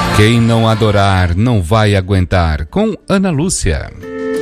Quem não adorar não vai aguentar, com Ana Lúcia.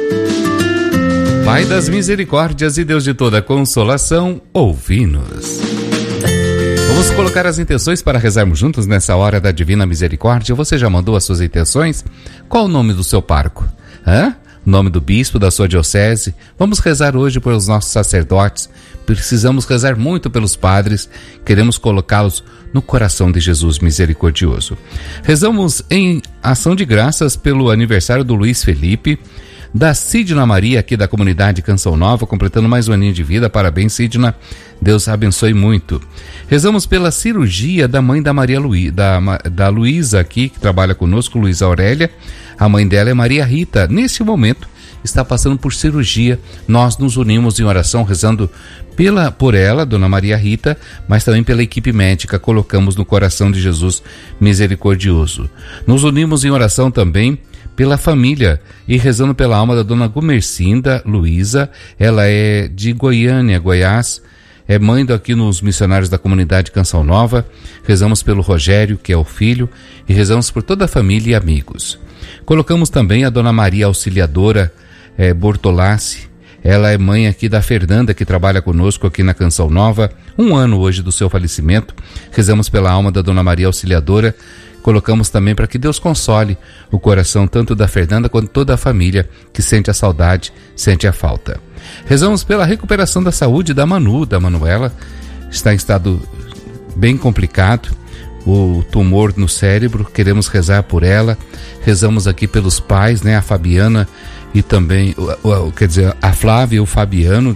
Pai das misericórdias e Deus de toda consolação, ouvi-nos. Vamos colocar as intenções para rezarmos juntos nessa hora da Divina Misericórdia. Você já mandou as suas intenções? Qual o nome do seu parco? Nome do bispo da sua diocese? Vamos rezar hoje pelos nossos sacerdotes. Precisamos rezar muito pelos padres. Queremos colocá-los no coração de Jesus misericordioso. Rezamos em ação de graças pelo aniversário do Luiz Felipe, da Sidna Maria, aqui da comunidade Canção Nova, completando mais um aninho de vida. Parabéns, Sidna. Deus abençoe muito. Rezamos pela cirurgia da mãe da Maria da Luísa aqui, que trabalha conosco, Luísa Aurélia. A mãe dela é Maria Rita. Nesse momento, está passando por cirurgia. Nós nos unimos em oração, rezando por ela, Dona Maria Rita, mas também pela equipe médica. Colocamos no coração de Jesus misericordioso. Nos unimos em oração também pela família e rezando pela alma da Dona Gumercinda Luísa. Ela é de Goiânia, Goiás. É mãe aqui nos missionários da comunidade Canção Nova. Rezamos pelo Rogério, que é o filho, e rezamos por toda a família e amigos. Colocamos também a Dona Maria Auxiliadora Bortolassi. Ela é mãe aqui da Fernanda, que trabalha conosco aqui na Canção Nova. 1 ano hoje do seu falecimento. Rezamos pela alma da Dona Maria Auxiliadora. Colocamos também para que Deus console o coração tanto da Fernanda quanto toda a família que sente a saudade, sente a falta. Rezamos pela recuperação da saúde da Manuela. Está em estado bem complicado, o tumor no cérebro. Queremos rezar por ela. Rezamos aqui pelos pais, a Fabiana e também, a Flávia e o Fabiano,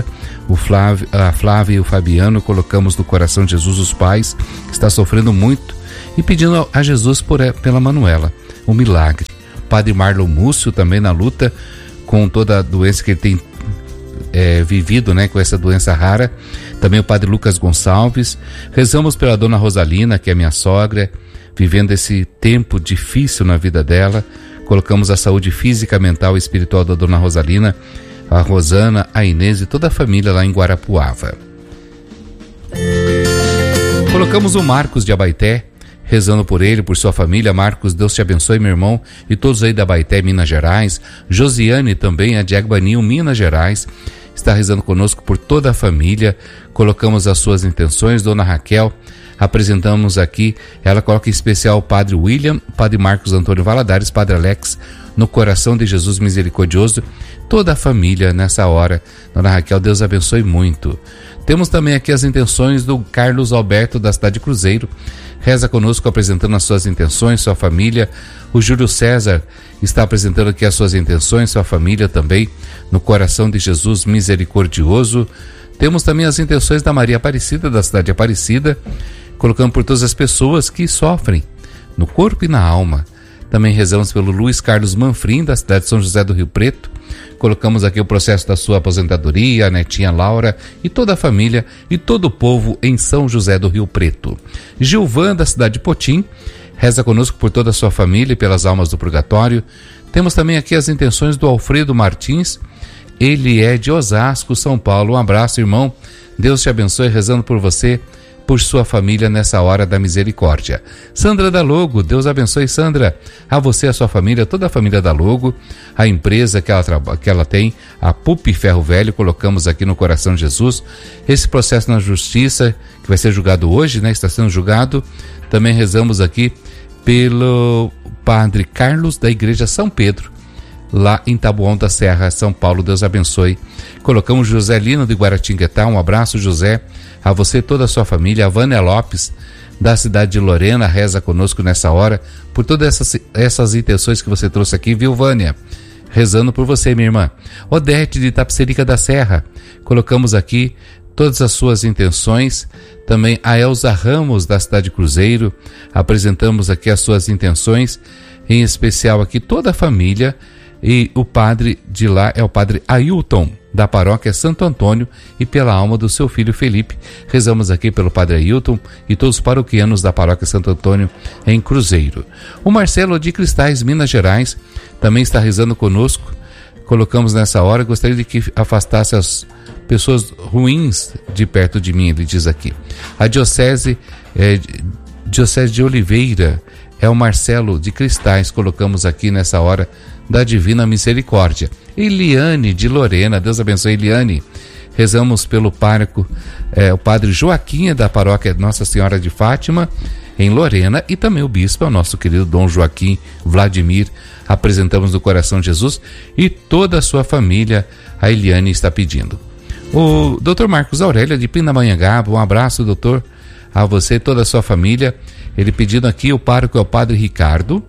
a Flávia e o Fabiano. Colocamos no coração de Jesus os pais, que está sofrendo muito, e pedindo a Jesus pela Manuela um milagre. Padre Marlon Múcio também na luta com toda a doença que ele tem vivido, com essa doença rara. Também o Padre Lucas Gonçalves. Rezamos pela Dona Rosalina, que é minha sogra, vivendo esse tempo difícil na vida dela. Colocamos a saúde física, mental e espiritual da Dona Rosalina, a Rosana, a Inês e toda a família lá em Guarapuava. Colocamos o Marcos de Abaeté, rezando por ele, por sua família. Marcos, Deus te abençoe, meu irmão, e todos aí da Abaeté, Minas Gerais. Josiane também, a de Agbanil, Minas Gerais, está rezando conosco por toda a família. Colocamos as suas intenções. Dona Raquel, apresentamos aqui, ela coloca em especial o Padre William, Padre Marcos Antônio Valadares, Padre Alex, no coração de Jesus misericordioso, toda a família nessa hora. Dona Raquel, Deus abençoe muito. Temos também aqui as intenções do Carlos Alberto, da cidade de Cruzeiro. Reza conosco apresentando as suas intenções, sua família. O Júlio César está apresentando aqui as suas intenções, sua família também, no coração de Jesus misericordioso. Temos também as intenções da Maria Aparecida, da cidade de Aparecida, colocando por todas as pessoas que sofrem no corpo e na alma. Também rezamos pelo Luiz Carlos Manfrim, da cidade de São José do Rio Preto. Colocamos aqui o processo da sua aposentadoria, a netinha Laura e toda a família e todo o povo em São José do Rio Preto. Gilvan, da cidade de Potim, reza conosco por toda a sua família e pelas almas do purgatório. Temos também aqui as intenções do Alfredo Martins. Ele é de Osasco, São Paulo. Um abraço, irmão. Deus te abençoe, rezando por você, por sua família nessa hora da misericórdia. Sandra da Logo, Deus abençoe, Sandra, a você, a sua família, toda a família da Logo, a empresa que ela tem, a PUP Ferro Velho. Colocamos aqui no coração de Jesus esse processo na justiça, que vai ser julgado hoje, está sendo julgado. Também rezamos aqui pelo Padre Carlos, da Igreja São Pedro, lá em Taboão da Serra, São Paulo. Deus abençoe. Colocamos José Lino de Guaratinguetá. Um abraço, José, a você e toda a sua família. A Vânia Lopes, da cidade de Lorena, reza conosco nessa hora por todas essas intenções que você trouxe aqui, viu, Vânia? Rezando por você, minha irmã. Odete de Itapecerica da Serra, colocamos aqui todas as suas intenções. Também a Elza Ramos, da cidade de Cruzeiro, apresentamos aqui as suas intenções, em especial aqui toda a família. E o padre de lá é o Padre Ailton, da paróquia Santo Antônio, e pela alma do seu filho Felipe. Rezamos aqui pelo Padre Ailton e todos os paroquianos da paróquia Santo Antônio em Cruzeiro. O Marcelo de Cristais, Minas Gerais, também está rezando conosco. Colocamos nessa hora, gostaria de que afastasse as pessoas ruins de perto de mim, ele diz aqui. A diocese Diocese de Oliveira, é o Marcelo de Cristais, colocamos aqui nessa hora da Divina Misericórdia. Eliane de Lorena, Deus abençoe, Eliane. Rezamos pelo pároco, o padre Joaquim, da paróquia Nossa Senhora de Fátima, em Lorena, e também o bispo, o nosso querido Dom Joaquim Vladimir. Apresentamos no coração de Jesus e toda a sua família, a Eliane está pedindo. O Dr. Marcos Aurélia de Pindamonhangaba, um abraço, doutor, a você e toda a sua família. Ele pedindo aqui, o pároco é o padre Ricardo,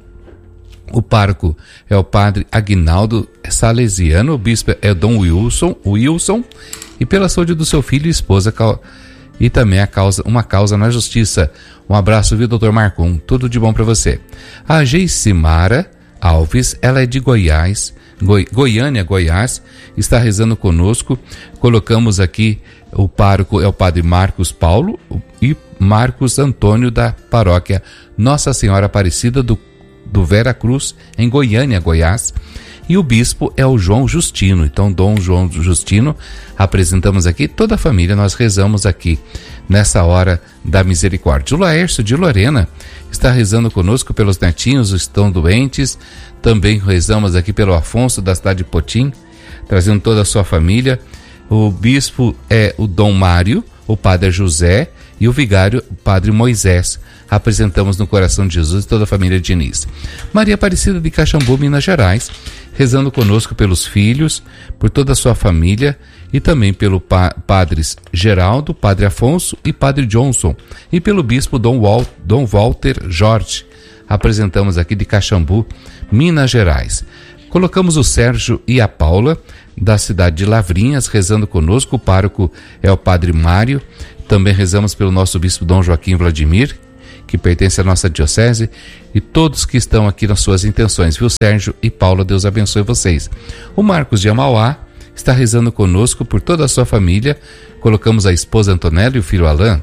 o pároco é o padre Aguinaldo Salesiano, o bispo é Dom Wilson, e pela saúde do seu filho e esposa, e também uma causa na justiça. Um abraço, viu, doutor Marcon? Tudo de bom para você. A Geicimara Alves, ela é de Goiás, Goiânia, Goiás, está rezando conosco. Colocamos aqui, o pároco é o padre Marcos Paulo e Marcos Antônio, da paróquia Nossa Senhora Aparecida do Vera Cruz, em Goiânia, Goiás. E o bispo é o João Justino. Então, Dom João Justino, apresentamos aqui toda a família, nós rezamos aqui nessa hora da misericórdia. O Laércio de Lorena está rezando conosco pelos netinhos, estão doentes. Também rezamos aqui pelo Afonso, da cidade de Potim, trazendo toda a sua família. O bispo é o Dom Mário, o padre José e o vigário, o padre Moisés. Apresentamos no coração de Jesus e toda a família Diniz. Maria Aparecida de Caxambu, Minas Gerais, rezando conosco pelos filhos, por toda a sua família e também pelo padres Geraldo, padre Afonso e padre Johnson, e pelo bispo Dom Walter Jorge. Apresentamos aqui de Caxambu, Minas Gerais. Colocamos o Sérgio e a Paula, da cidade de Lavrinhas, rezando conosco. O pároco é o padre Mário. Também rezamos pelo nosso bispo Dom Joaquim Vladimir, que pertence à nossa diocese, e todos que estão aqui nas suas intenções, viu, Sérgio e Paula? Deus abençoe vocês. O Marcos de Amauá está rezando conosco por toda a sua família. Colocamos a esposa Antonella e o filho Alain.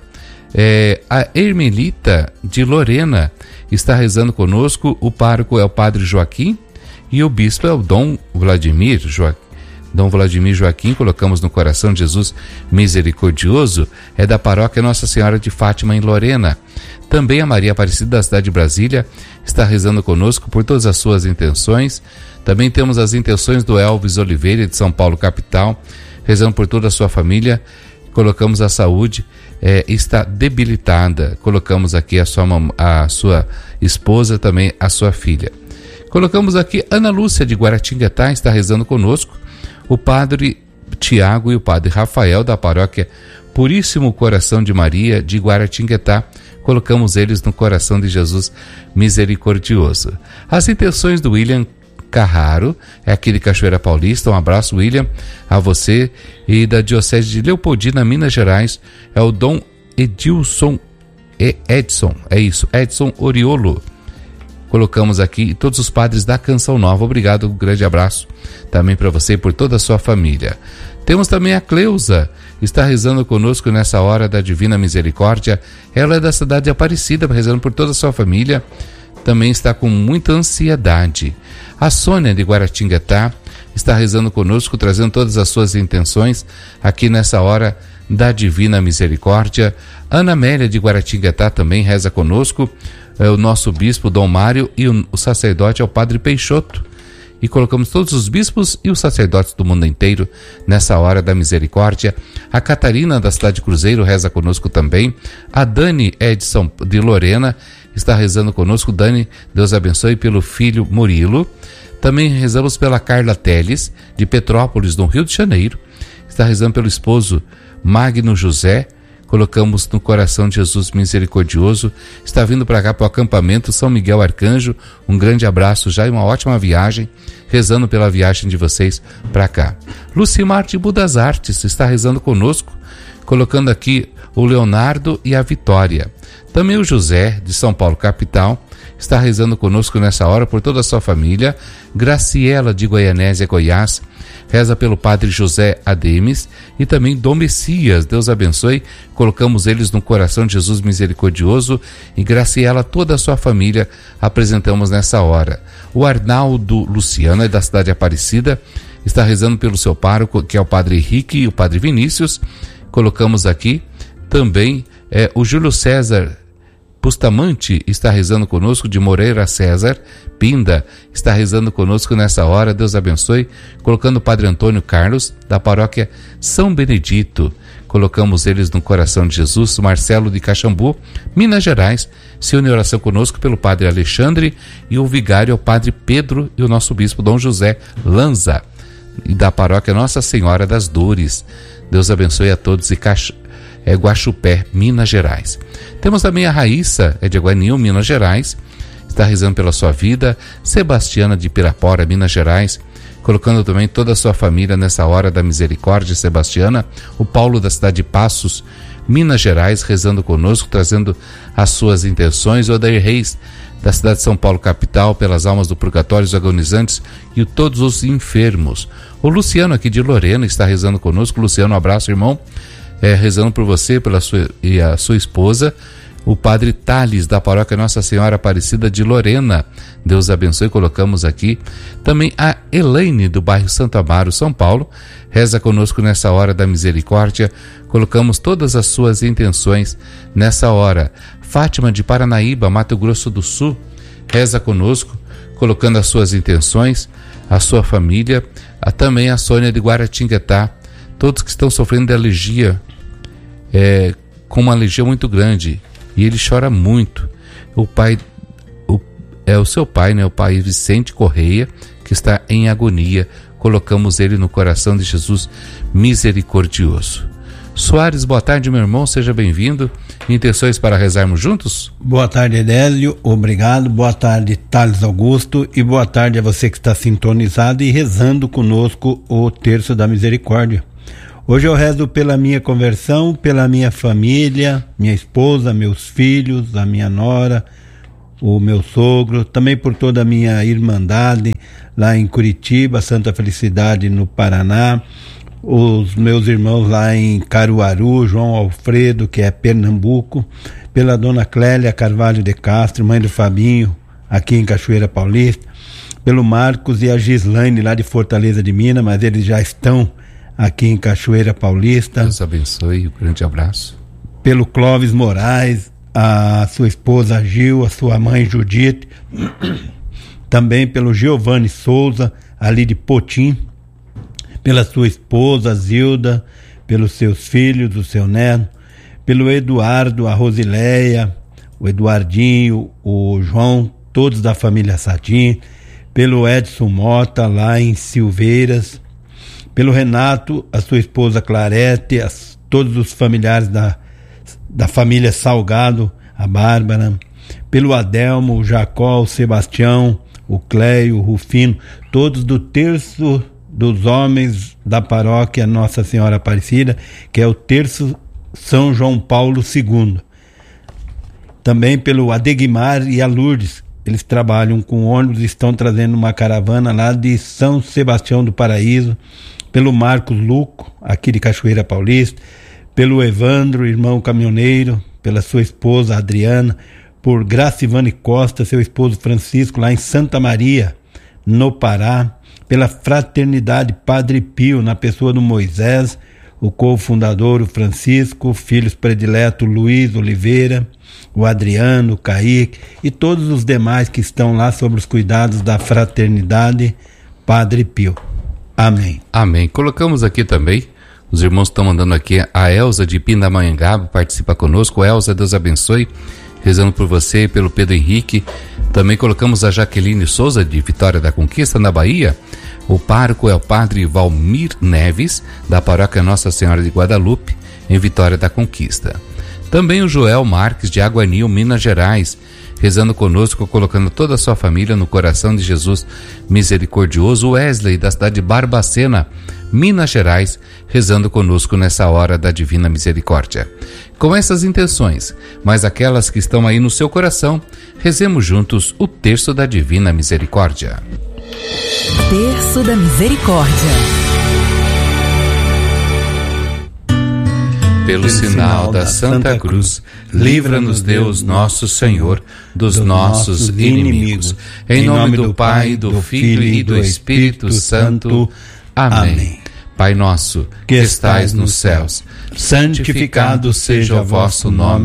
A Hermelita de Lorena está rezando conosco. O pároco é o padre Joaquim e o bispo é o Dom Vladimir Joaquim. Colocamos no coração de Jesus misericordioso, é da paróquia Nossa Senhora de Fátima, em Lorena. Também a Maria Aparecida, da cidade de Brasília, está rezando conosco por todas as suas intenções. Também temos as intenções do Elvis Oliveira, de São Paulo, capital, rezando por toda a sua família. Colocamos a saúde, está debilitada. Colocamos aqui a sua esposa, também a sua filha. Colocamos aqui Ana Lúcia de Guaratinguetá, está rezando conosco. O padre Tiago e o padre Rafael, da paróquia Puríssimo Coração de Maria de Guaratinguetá. Colocamos eles no coração de Jesus misericordioso. As intenções do William Carraro, é aqui de Cachoeira Paulista. Um abraço, William, a você. E da Diocese de Leopoldina, Minas Gerais, é o Dom Edson Oriolo. Colocamos aqui todos os padres da Canção Nova. Obrigado, um grande abraço também para você e por toda a sua família. Temos também a Cleusa, está rezando conosco nessa hora da Divina Misericórdia. Ela é da cidade de Aparecida, rezando por toda a sua família. Também está com muita ansiedade. A Sônia de Guaratinguetá está rezando conosco, trazendo todas as suas intenções aqui nessa hora da Divina Misericórdia. Ana Amélia de Guaratinguetá também reza conosco. É o nosso bispo Dom Mário e o sacerdote é o padre Peixoto. E colocamos todos os bispos e os sacerdotes do mundo inteiro nessa hora da misericórdia. A Catarina, da cidade de Cruzeiro, reza conosco também. A Dani Edson de Lorena está rezando conosco. Dani, Deus abençoe, pelo filho Murilo. Também rezamos pela Carla Teles, de Petrópolis, no Rio de Janeiro. Está rezando pelo esposo Magno José. Colocamos no coração de Jesus misericordioso. Está vindo para cá, para o acampamento São Miguel Arcanjo. Um grande abraço já e uma ótima viagem. Rezando pela viagem de vocês para cá. Lucimar de Budas Artes está rezando conosco. Colocando aqui o Leonardo e a Vitória. Também o José, de São Paulo, capital, está rezando conosco nessa hora por toda a sua família. Graciela de Goianésia, Goiás, reza pelo padre José Ademes e também Dom Messias, Deus abençoe. Colocamos eles no coração de Jesus misericordioso e Graciela, toda a sua família, apresentamos nessa hora. O Arnaldo Luciano, é da cidade de Aparecida, está rezando pelo seu pároco, que é o padre Henrique e o padre Vinícius. Colocamos aqui também o Júlio César Bustamante está rezando conosco, de Moreira César Pinda está rezando conosco nessa hora. Deus abençoe, colocando o Padre Antônio Carlos da paróquia São Benedito, colocamos eles no coração de Jesus. Marcelo de Caxambu, Minas Gerais, se une em oração conosco pelo Padre Alexandre, e o vigário é o Padre Pedro, e o nosso bispo Dom José Lanza, e da paróquia Nossa Senhora das Dores. Deus abençoe a todos. E Guaxupé, Minas Gerais. Temos também a Raíssa, de Aguanil, Minas Gerais, está rezando pela sua vida. Sebastiana de Pirapora, Minas Gerais, colocando também toda a sua família nessa hora da misericórdia. Sebastiana. O Paulo da cidade de Passos, Minas Gerais, rezando conosco, trazendo as suas intenções. O Odair Reis, da cidade de São Paulo, capital, pelas almas do purgatório, os agonizantes e todos os enfermos. O Luciano, aqui de Lorena, está rezando conosco. Luciano, um abraço, irmão. Rezando por você e a sua esposa. O Padre Thales, da paróquia Nossa Senhora Aparecida de Lorena, Deus abençoe. Colocamos aqui também a Elaine, do bairro Santo Amaro, São Paulo, reza conosco nessa hora da misericórdia. Colocamos todas as suas intenções nessa hora. Fátima de Paranaíba, Mato Grosso do Sul, reza conosco, colocando as suas intenções, a sua família. Também a Sônia de Guaratinguetá, todos que estão sofrendo de alergia, com uma alergia muito grande, e ele chora muito. O pai, o seu pai, né, o pai Vicente Correia, que está em agonia. Colocamos ele no coração de Jesus misericordioso. Soares, boa tarde, meu irmão, seja bem-vindo. Intenções para rezarmos juntos? Boa tarde, Edélio, obrigado. Boa tarde, Thales Augusto, e boa tarde a você que está sintonizado e rezando conosco o Terço da Misericórdia. Hoje eu rezo pela minha conversão, pela minha família, minha esposa, meus filhos, a minha nora, o meu sogro, também por toda a minha irmandade lá em Curitiba, Santa Felicidade no Paraná, os meus irmãos lá em Caruaru, João Alfredo, que é Pernambuco, pela dona Clélia Carvalho de Castro, mãe do Fabinho, aqui em Cachoeira Paulista, pelo Marcos e a Gislaine lá de Fortaleza de Minas, mas eles já estão aqui em Cachoeira Paulista. Deus abençoe, um grande abraço. Pelo Clóvis Moraes, a sua esposa Gil, a sua mãe Judite, também pelo Giovanni Souza, ali de Potim, pela sua esposa Zilda, pelos seus filhos, o seu neto, pelo Eduardo, a Rosileia, o Eduardinho, o João, todos da família Sadim, pelo Edson Mota, lá em Silveiras, pelo Renato, a sua esposa Clarete, todos os familiares da família Salgado, a Bárbara, pelo Adelmo, o Jacó, o Sebastião, o Cleio, o Rufino, todos do Terço dos Homens da paróquia Nossa Senhora Aparecida, que é o Terço São João Paulo II. Também pelo Adegmar e a Lourdes, eles trabalham com ônibus e estão trazendo uma caravana lá de São Sebastião do Paraíso, pelo Marcos Luco, aqui de Cachoeira Paulista, pelo Evandro, irmão caminhoneiro, pela sua esposa Adriana, por Gracivane Costa, seu esposo Francisco, lá em Santa Maria, no Pará, pela Fraternidade Padre Pio, na pessoa do Moisés, o cofundador, o Francisco, filhos prediletos Luiz Oliveira, o Adriano, o Kaique e todos os demais que estão lá sob os cuidados da Fraternidade Padre Pio. Amém. Amém. Colocamos aqui também, os irmãos estão mandando aqui, a Elza de Pindamonhangaba participa conosco. Elza, Deus abençoe, rezando por você e pelo Pedro Henrique. Também colocamos a Jaqueline Souza de Vitória da Conquista, na Bahia. O pároco é o Padre Valmir Neves, da paróquia Nossa Senhora de Guadalupe, em Vitória da Conquista. Também o Joel Marques de Aguanil, Minas Gerais, rezando conosco, colocando toda a sua família no coração de Jesus misericordioso. Wesley, da cidade de Barbacena, Minas Gerais, rezando conosco nessa hora da Divina Misericórdia. Com essas intenções, mas aquelas que estão aí no seu coração, rezemos juntos o Terço da Divina Misericórdia. Terço da Misericórdia. Pelo sinal da Santa Cruz, livra-nos Deus nosso Senhor dos nossos inimigos. Em nome do Pai, do Filho e do Espírito Santo. Amém. Pai nosso, que estais nos céus, santificado seja o vosso nome.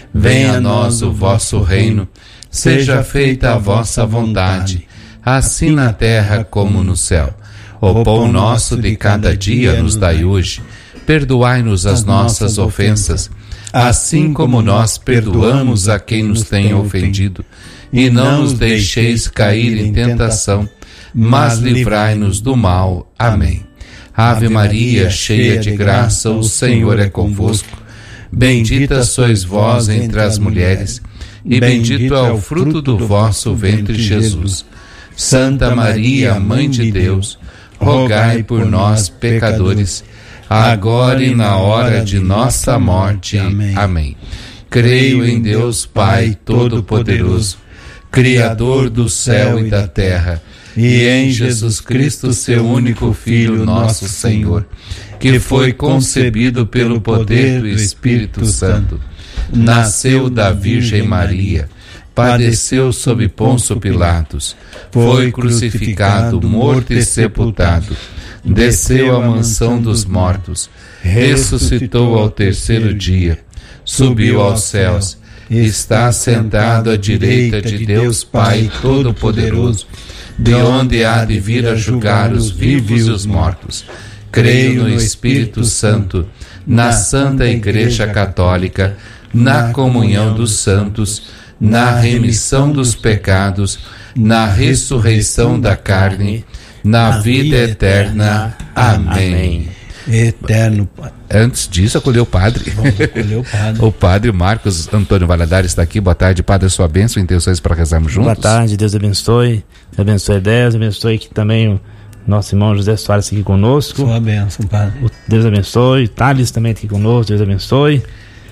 Venha a nós o vosso reino, seja feita a vossa vontade, assim na terra como no céu. O pão nosso de cada dia nos dai hoje. Perdoai-nos as nossas ofensas, assim como nós perdoamos a quem nos tem ofendido. E não nos deixeis cair em tentação, mas livrai-nos do mal. Amém. Ave Maria, cheia de graça, o Senhor é convosco. Bendita sois vós entre as mulheres, e bendito é o fruto do vosso ventre, Jesus. Santa Maria, Mãe de Deus, rogai por nós, pecadores, agora e na hora de nossa morte. Amém. Creio em Deus Pai Todo-Poderoso, Criador do céu e da terra, e em Jesus Cristo, seu único Filho, nosso Senhor, que foi concebido pelo poder do Espírito Santo, nasceu da Virgem Maria, padeceu sob Pôncio Pilatos, foi crucificado, morto e sepultado, desceu à mansão dos mortos, ressuscitou ao terceiro dia, subiu aos céus, está sentado à direita de Deus Pai Todo-Poderoso, de onde há de vir a julgar os vivos e os mortos. Creio no Espírito Santo, na Santa Igreja Católica, na comunhão dos santos, na remissão dos pecados, na ressurreição da carne, na vida eterna. Amém. Eterno Pai. Antes disso, acolheu o padre. Vamos acolher o padre. O padre Marcos Antônio Valadares está aqui. Boa tarde, padre. A sua bênção e intenções para rezarmos juntos. Boa tarde, Deus abençoe. Deus abençoe Deus, abençoe aqui também o nosso irmão José Soares aqui conosco. Sua bênção, padre. Deus abençoe. Thales também aqui conosco, Deus abençoe.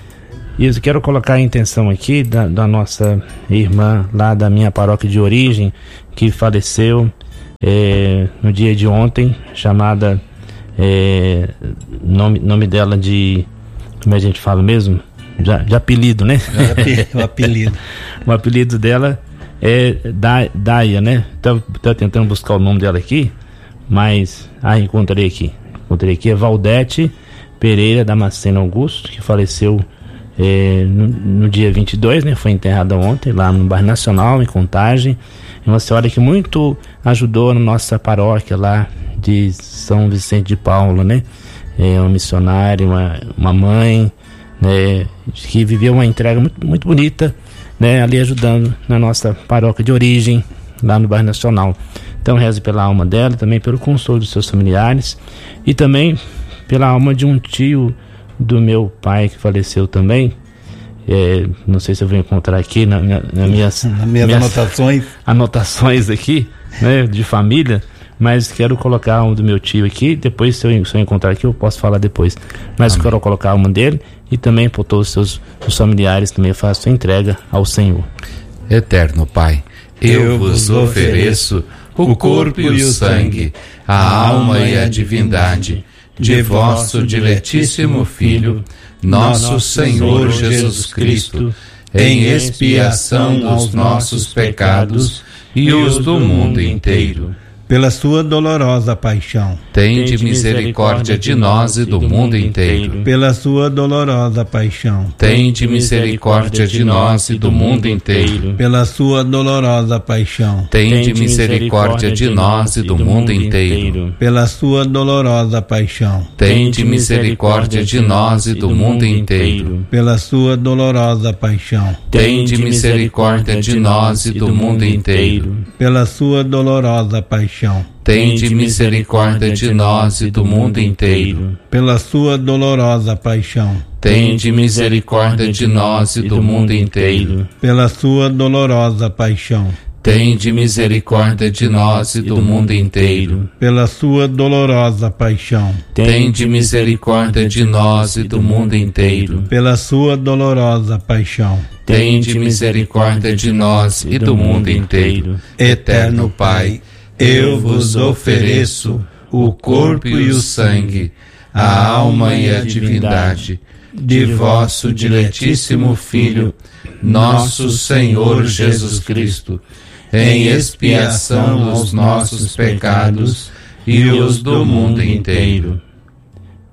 E eu quero colocar a intenção aqui da nossa irmã lá da minha paróquia de origem, que faleceu no dia de ontem, chamada... nome dela de, como a gente fala mesmo, de apelido, né? O apelido. O apelido dela é Daia, né? Tô tentando buscar o nome dela aqui, mas encontrei aqui, é Valdete Pereira Damasceno Augusto, que faleceu no dia 22, né? Foi enterrada ontem lá no bairro Nacional, em Contagem. É uma senhora que muito ajudou na nossa paróquia lá de São Vicente de Paulo, né? É uma missionária, uma mãe, né? Que viveu uma entrega muito, muito bonita, né? Ali ajudando na nossa paróquia de origem, lá no bairro Nacional. Então rezo pela alma dela, também pelo consolo dos seus familiares e também pela alma de um tio do meu pai que faleceu também. Não sei se eu vou encontrar aqui nas minhas anotações aqui, né, de família, mas quero colocar um do meu tio aqui. Depois, se eu encontrar aqui, eu posso falar depois. Mas eu quero colocar uma dele e também por todos os familiares também faço a entrega ao Senhor. Eterno Pai, eu vos ofereço o corpo e o sangue, a alma e a divindade de vosso diletíssimo Filho, nosso Senhor Jesus Cristo, em expiação dos nossos pecados e os do mundo inteiro. Pela sua dolorosa paixão, tende misericórdia de nós e do mundo inteiro. Pela sua dolorosa paixão, tende misericórdia de nós e do mundo inteiro. Pela sua dolorosa paixão, tende misericórdia de nós e do mundo inteiro. Pela sua dolorosa paixão, tende misericórdia de nós e do mundo inteiro. Pela sua dolorosa paixão, tende misericórdia de nós e do mundo inteiro. Pela sua dolorosa paixão, tende misericórdia de nós e do mundo inteiro. Pela sua dolorosa paixão, tende misericórdia de nós e do mundo inteiro. Pela sua dolorosa paixão, tende misericórdia de nós e do mundo inteiro. Pela sua dolorosa paixão, tende misericórdia de nós e do mundo inteiro. Pela sua dolorosa paixão, tende misericórdia de nós e do mundo inteiro. Eterno Pai, eu vos ofereço o corpo e o sangue, a alma e a divindade de vosso diletíssimo Filho, nosso Senhor Jesus Cristo, em expiação dos nossos pecados e os do mundo inteiro.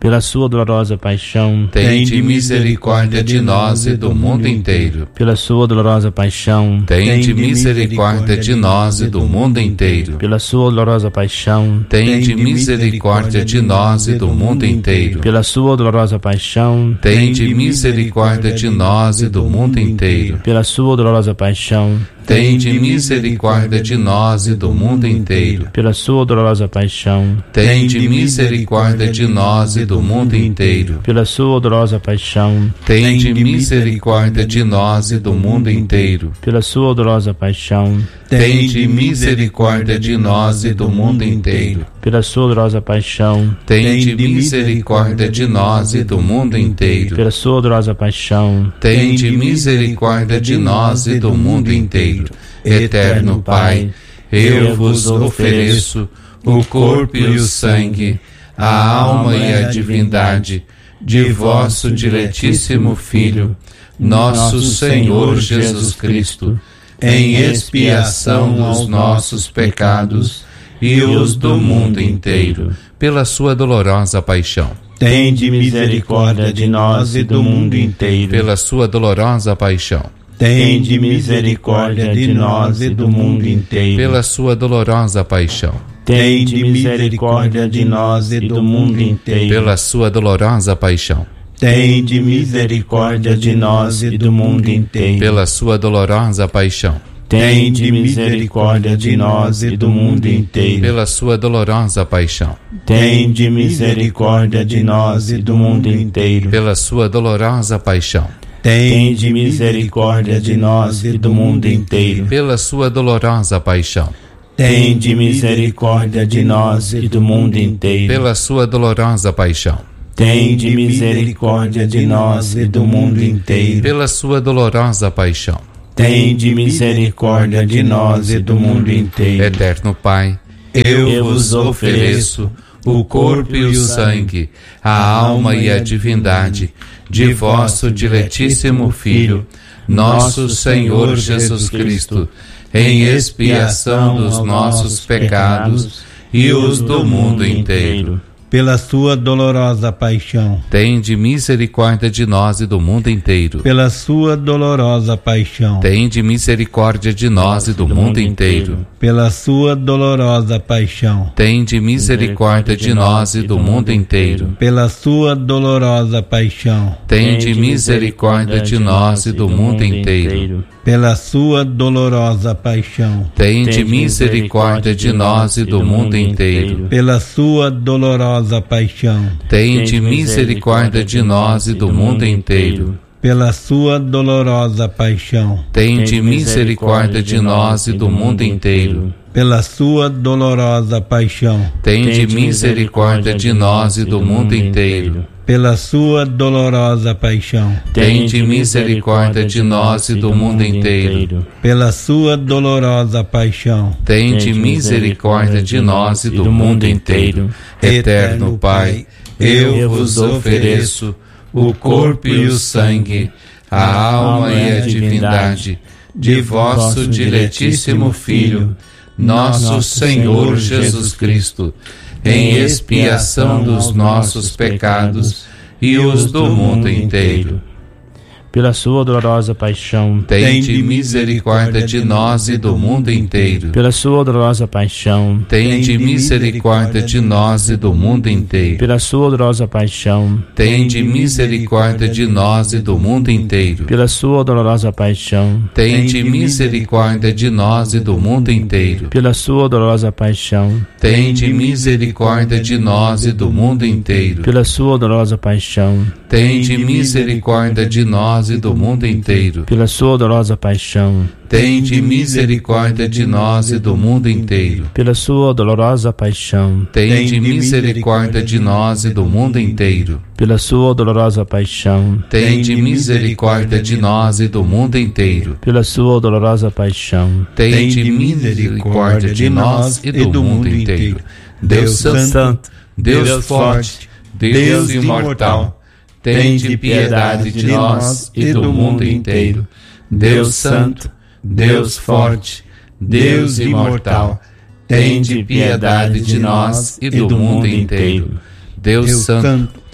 pela sua dolorosa paixão, tende misericórdia de nós e do mundo inteiro. pela sua dolorosa paixão, Tende misericórdia de nós e do mundo inteiro. pela sua dolorosa paixão, Tende misericórdia de nós e do mundo inteiro. pela sua dolorosa paixão, Tende misericórdia de nós e do mundo inteiro. pela sua dolorosa paixão, Tende misericórdia de nós e do mundo inteiro. pela sua dolorosa paixão, Tende misericórdia de nós e do mundo inteiro. pela sua dolorosa paixão, Tende misericórdia de nós e do mundo inteiro. pela sua dolorosa paixão, Tende misericórdia de nós e do mundo inteiro. pela sua dolorosa paixão, Tende misericórdia de nós e do mundo inteiro. pela sua dolorosa paixão, Tende misericórdia de nós e do mundo inteiro. Eterno Pai, eu vos ofereço o corpo e o sangue, a alma e a divindade de vosso diletíssimo Filho, nosso Senhor Jesus Cristo, em expiação dos nossos pecados e os do mundo inteiro, pela sua dolorosa paixão. Tende misericórdia de nós e do mundo inteiro. Pela sua dolorosa paixão. Tende misericórdia de nós e do mundo inteiro. Pela sua dolorosa paixão. Tende misericórdia de nós e do mundo inteiro. Pela sua dolorosa paixão. Tende misericórdia de nós e do mundo inteiro. Pela sua dolorosa paixão. Tende misericórdia de nós e do mundo inteiro. Pela sua dolorosa paixão. Tende misericórdia de nós e do mundo inteiro. Pela sua dolorosa paixão. Tende misericórdia de nós e do mundo inteiro. Pela sua dolorosa paixão. Tende misericórdia de nós e do mundo inteiro. Pela sua dolorosa paixão. Tende misericórdia de nós e do mundo inteiro. Pela sua dolorosa paixão. Tende misericórdia de nós e do mundo inteiro. Eterno Pai, eu vos ofereço o corpo e o sangue, a alma e a divindade de vosso diletíssimo Filho, nosso Senhor Jesus Cristo, em expiação dos nossos pecados e os do mundo inteiro. Pela sua dolorosa paixão. Tende misericórdia de nós e do mundo inteiro. Pela sua dolorosa paixão. Tende misericórdia de nós e do mundo inteiro. Pela sua dolorosa paixão. Tende misericórdia de nós e do mundo inteiro. Pela sua dolorosa paixão. Tende misericórdia de nós e do mundo inteiro. Pela sua dolorosa paixão. Tende misericórdia de nós e do mundo inteiro. Pela sua dolorosa paixão. Tende misericórdia de nós e do mundo inteiro. Pela sua dolorosa paixão. Tende misericórdia de nós e do mundo inteiro. Pela sua dolorosa paixão. Tende misericórdia de nós e do mundo inteiro. Pela sua dolorosa paixão. Tende misericórdia de nós e do mundo inteiro. Pela sua dolorosa paixão. Tende misericórdia de nós e do mundo inteiro. Eterno Pai, eu vos ofereço o corpo e o sangue, a alma e a divindade de vosso diletíssimo Filho, nosso Senhor Jesus Cristo, em expiação dos nossos pecados e os do mundo inteiro. Pela sua dolorosa paixão. Tende misericórdia de nós e do mundo inteiro. Pela sua dolorosa paixão. Tende misericórdia de nós e do mundo inteiro. Pela sua dolorosa paixão. Tende misericórdia de nós e do mundo inteiro. Pela sua dolorosa paixão. Tende misericórdia de nós e do mundo inteiro. Pela sua dolorosa paixão. Tende misericórdia de nós e do mundo inteiro. Pela sua dolorosa paixão. Tende misericórdia de nós e do mundo inteiro. Pela sua dolorosa paixão. Tende misericórdia de nós e do mundo inteiro. Pela sua dolorosa paixão. Tende misericórdia de nós e do mundo inteiro. Pela sua dolorosa paixão. Tende misericórdia de nós e do mundo inteiro. Pela sua dolorosa paixão. Tende misericórdia de nós e do mundo inteiro. Deus Santo, Deus Forte, Deus Imortal, tende piedade de nós e do mundo inteiro. Deus Santo, Deus Forte, Deus Imortal, tende piedade de nós e do mundo inteiro. Deus Santo,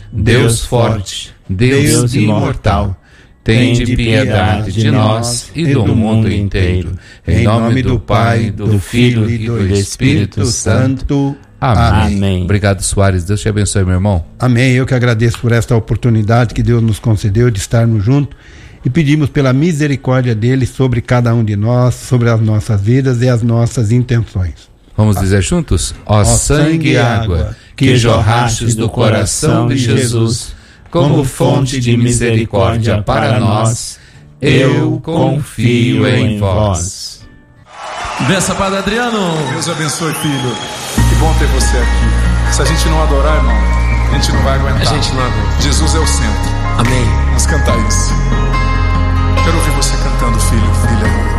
Deus forte, Deus imortal, tende piedade de nós e do mundo inteiro. Em nome do Pai, do Filho e do Espírito Santo. Amém. Obrigado, Soares. Deus te abençoe, meu irmão. Amém. Eu que agradeço por esta oportunidade que Deus nos concedeu de estarmos juntos e pedimos pela misericórdia dele sobre cada um de nós, sobre as nossas vidas e as nossas intenções. Vamos dizer juntos? Ó sangue e água que jorrastes do coração de Jesus como fonte de misericórdia para nós, eu confio em vós. Benção, Padre Adriano. Deus abençoe, filho. Que bom ter você aqui. Se a gente não adorar, irmão, a gente não vai aguentar. A gente não aguenta. Jesus é o centro. Amém. Vamos cantar isso. Quero ouvir você cantando, filho, filha.